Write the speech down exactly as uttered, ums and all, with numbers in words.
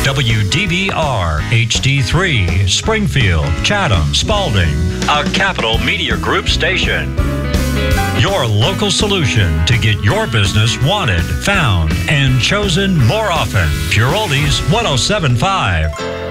W D B R H D three, Springfield, Chatham, Spalding, a Capital Media Group station. Your local solution to get your business wanted, found, and chosen more often. Pure Oldies one oh seven point five.